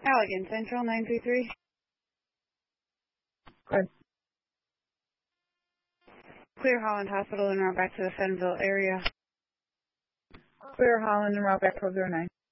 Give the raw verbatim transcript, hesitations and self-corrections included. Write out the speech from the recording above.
Allegan Central nine three three. Good. Clear Holland Hospital and route back to the Fenville area. Clear Holland and route back twelve oh nine.